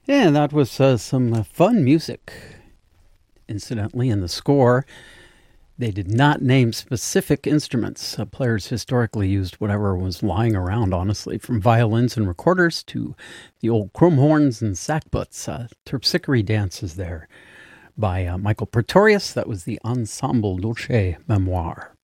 And that was some fun music. Incidentally, in the score, they did not name specific instruments. Players historically used whatever was lying around, honestly, from violins and recorders to the old chromehorns and sackbuts. Terpsichore dances there by Michael Pretorius. That was the Ensemble Dulce Memoir.